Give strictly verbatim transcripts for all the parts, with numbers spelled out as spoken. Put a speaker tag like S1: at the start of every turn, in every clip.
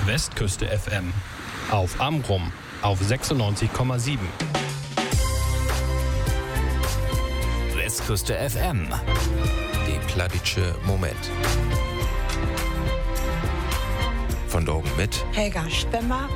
S1: Westküste F M. Auf Amrum auf sechsundneunzig Komma sieben.
S2: Westküste F M. Die Plattitsche Moment. Von Dogen mit
S3: Helga Spemmer.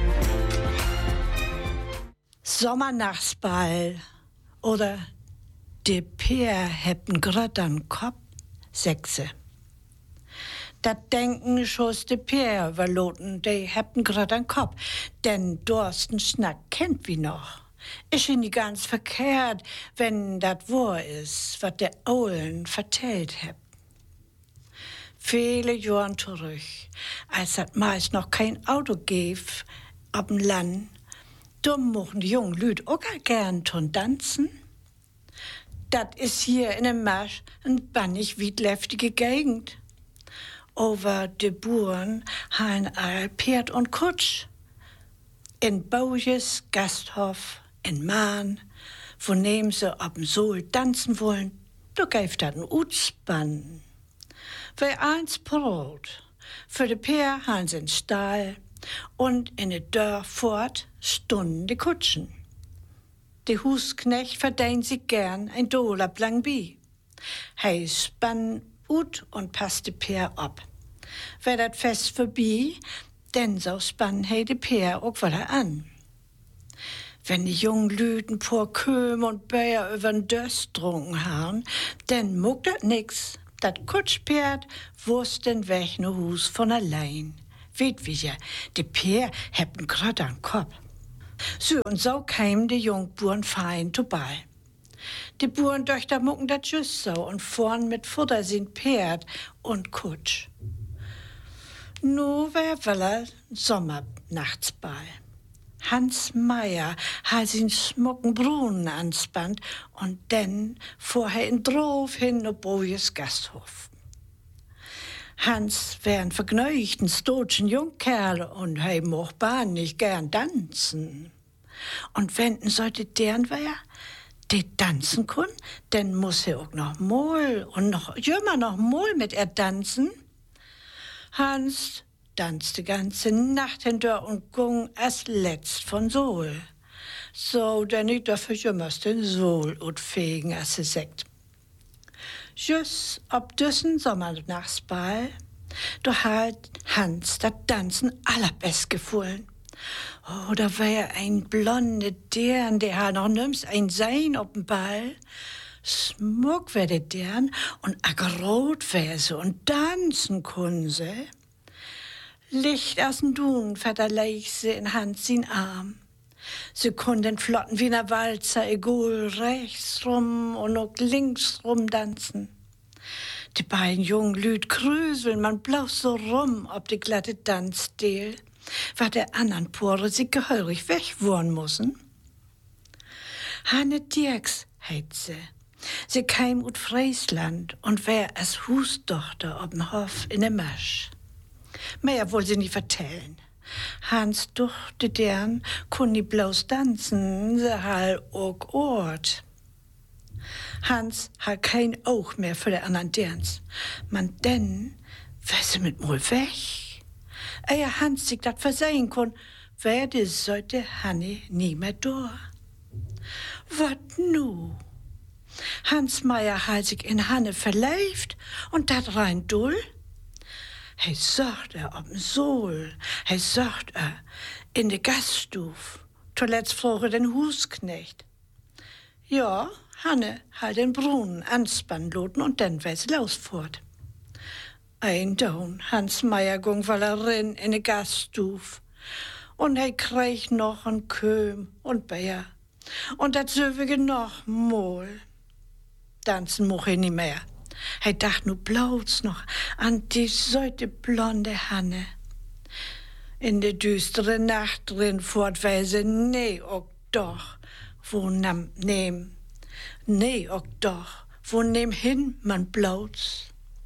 S3: Sommernachtsball oder de Peer hebben grad an Kopf sechse. Dat denken schoß de Peer verloten, de hebben grad an Kopf, denn Dorsten Schnack kennt wie noch. Ist ihn nicht ganz verkehrt, wenn dat wahr is, wat der Oulen vertellt heb. Viele Jahren zurück, als dat meist noch kein Auto gäf, ob'm Land, da mochten die jungen Lüd auch gern ton tanzen. Dat is hier in dem Marsch ein bannig wiedläftige Gegend. Over de Buren haben all Pferd und Kutsch. In Baujes Gasthof, in Mahn, wo nehmen sie ob'm Sohl tanzen wollen, da gäft dat ein Utspann. Für eins Brot, für de Peer haben sie einen Stall und in de Dörr fort stunden die Kutschen. De Husknecht verdient sich gern ein Dollar blang bi. Hei spann ut und passt de Peer ab. Wär dat Fest vorbei, denn so spann hei de Peer auch wieder an. Wenn die jungen Lüden vor Köm und Beier übern Döst drunken haben, denn muck dat nix. Dat Kutschpferd wusst den Weg no Hus von allein. Weet wie ja, de Peer hebben grad an Kopf. So und so kämen die Jungburen fein vorbei. Die Burentöchter mucken dat just so und vorn mit Futter sind Pferd und Kutsch. Nu wär weller Sommernachtsball. Hans Meier hat sin schmucken Brunnen anspannt und denn vorher in Drof hin no Bojes Gasthof. Hans wär ein vergnügten, stotschen Jungkerl und hei moch bahn nicht gern tanzen. Und wenn'n sollte deren wär, die tanzen kun, denn muss er auch noch mal und noch jümmer noch mal mit er tanzen. Hans tanzt die ganze Nacht hindurch und gung als letzt von Sohl. So, denn ich dafür jümmers den Sohl ut fegen, als sie sagt. Just ob düssen Sommernachtsball, da hat Hans das Tanzen allerbest gefühlen. Oh, da wär ein blonde Dern, der hat noch nimmst ein Sein ob'n Ball. Smuck wär de Dern und agerot wär sie und tanzen kun sie. Licht aus'n Dun verderleich sie in Hans sin Arm. Sie kunden flotten wie ne Walzer, egal rechts rum und auch links rum tanzen. Die beiden jungen Lüd krüseln, man blaust so rum ob die glatte Tanzdeel, wat der andern Pore sich gehörig wegwurren mussen. Hanne Dirks heit sie. Sie käm ut Friesland und wär als Husdochter ob'n Hof in de Masch. Mehr wohl sie nie vertellen. Hans duchte deren kun nie bloß tanzen, se hall ook Ort. Hans hat kein Auge mehr für die anderen Derns. Man denn, wär sie mit mol weg. Eher Hans sich dat versehen kun, wär die sollte Hanne nie mehr da. Wat nu? Hans Meier hat sich in Hanne verleift und dat rein dull. Hei sagt er ob'n Sohl, hei sagt er in de Gaststuf. Zuletzt froge den Husknecht. Ja, Hanne hat den Brunnen anspannen loten und dann wär's los fort. Ein Down, Hans Meier gung wallerin in de Gaststuf. Und hei krieg noch en Köm und Bär. Und dat söwige noch mol. Tanzen moch er nie mehr. Hij dacht nu bloß noch an die solche blonde Hanne. In de düstere Nacht drin fortweise, nee, ook doch, wo nam nehm, nee, ook doch, wo nehm hin man bloß.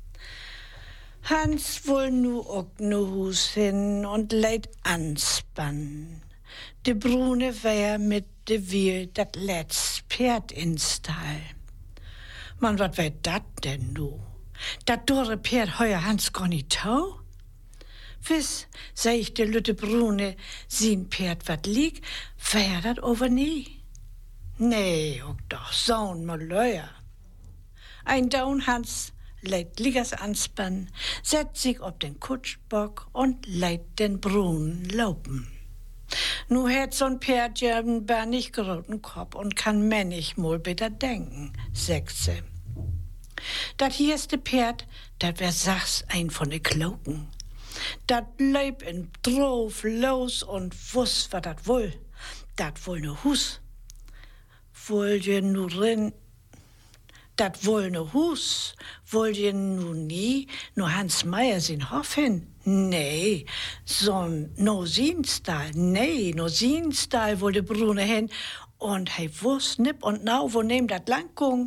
S3: Hans wohl nu ook nu Hus hin und leid anspannen. De Brune wär mit de Wiel dat letzt Pferd in Stall. Man, wat wär dat denn nu? Dat dorre Pferd heuer Hans gar nicht tau? Wiss, sag ich de lütte Brune, sin Pferd wat lieg, wär dat over nie. Nee, ook doch so'n Malöer. Ein Down Hans leidt Liggers anspann, setzt sich op den Kutschbock und leidt den Brun laupen. Nu hätt so'n Pferd ja einen bernig groten Kopf und kann männig mal bitter denken, sagt sie. Dat hierste Pferd, dat wär sachs ein von de Kloken. Dat leib in drauf los und wuss, wat dat woll. Dat woll ne Hus. Woll je nu rin, dat woll ne Hus. Woll je nu nie, nu Hans Meier sin Hof hin? Nee, so'n no Sienstal, nee, no Sienstal woll de Brune hin. Und hei wuss nipp und nau, wo nehm dat lang gung?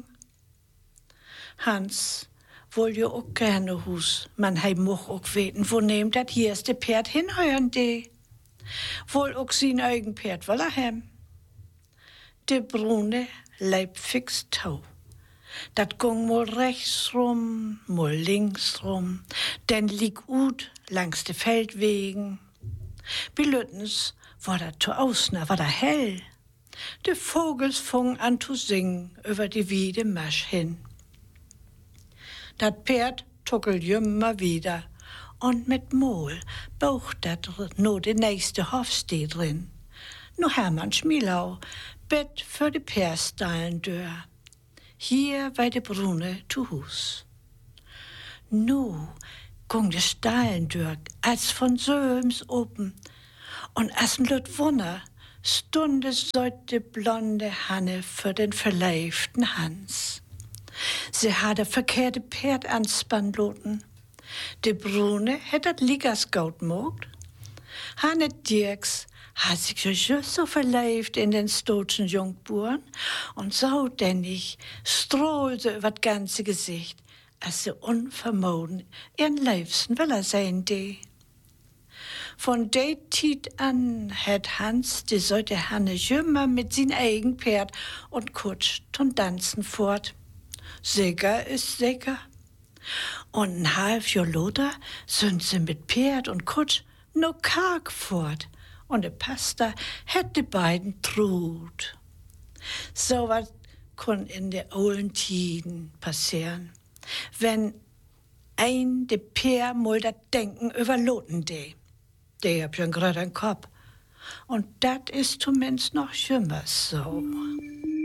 S3: Hans woll jo ook gerne Hus, man hei moch ook weten, wo nehm dat hierste Pferd hinheuern de. Wohl ook sin eigen Pferd woll er hem. De Brune leib fix tau. Dat gung mol rechts rum, mol links rum, denn lieg ut langs de Feldwegen. Bilüttens war dat to ausner, war da hell. De Vogels fung an zu singen über die Wiede Masch hin. Dat Pferd tuckelt jümmer wieder und mit Mol baucht dat no de nächste Hofsteh drin. No Hermann Schmielau, Bett für de Pärstalen dör. Hier bei de Brune zu Hus. Nu gung de Stalen dör als von Söms oben und as lüt Wunder stunde sollt de blonde Hanne für den verleiften Hans. Sie hatte verkehrte Pferd anspann loten. De Brune hätt dat Liggers gaut mogt. Hanne Dirks hat sich just so verleift in den stotschen Jungburen und so dennig strohlte über das ganze Gesicht, als sie unvermoden ihren Leifsten will er sein de. Von de Tiet an hätt Hans die sollte Hanne jümmer mit sin eigen Pferd und kutscht und tanzen fort. Sicher ist sicher. Und ein halb Jahr loder sind sie mit Pferd und Kutsch no karg fort. Und der Pastor hätt die beiden trut. So was kann in der olden Tiden passieren, wenn ein de Pär mal dat Denken überloten de. Der hab schon grad einen Kopf. Und dat ist zumindest noch schlimmer so.